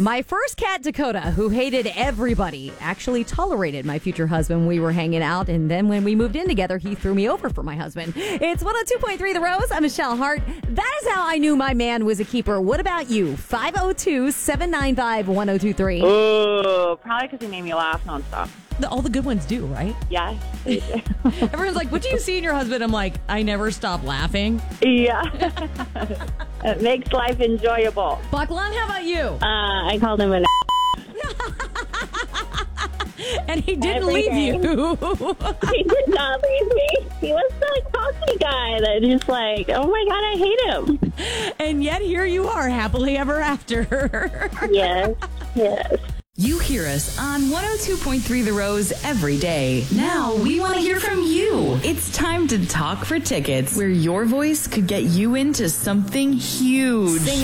My first cat, Dakota, who hated everybody, actually tolerated my future husband when we were hanging out. And then when we moved in together, he threw me over for my husband. It's 102.3 The Rose. I'm Michelle Hart. That is how I knew my man was a keeper. What about you? 502-795-1023. Oh, probably because he made me laugh nonstop. All the good ones do, right? Yeah. Everyone's like, what do you see in your husband? I'm like, I never stop laughing. Yeah. It makes life enjoyable. Buckland, how about you? I called him an And he didn't every leave day. you. He did not leave me. He was the cocky guy that just like, oh my God, I hate him. And yet here you are, happily ever after. Yes. You hear us on 102.3 The Rose every day. Now we want to hear from you. It's time to talk for tickets, where your voice could get you into something huge.